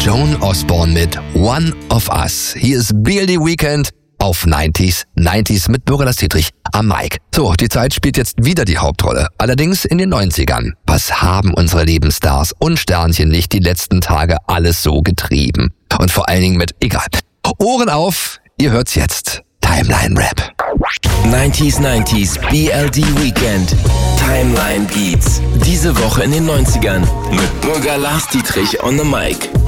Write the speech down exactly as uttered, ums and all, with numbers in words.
Joan Osborne mit One of Us. Hier ist B L D Weekend auf neunzig neunzig mit Bürgerlass Dietrich am Mic. So, die Zeit spielt jetzt wieder die Hauptrolle. Allerdings in den neunzigern. Was haben unsere Lebensstars und Sternchen nicht die letzten Tage alles so getrieben? Und vor allen Dingen mit, egal. Ohren auf, ihr hört's jetzt. Timeline Rap. neunzig neunzig B L D Weekend. Timeline Beats. Diese Woche in den neunzigern mit Bürger Lars Dietrich on the Mic.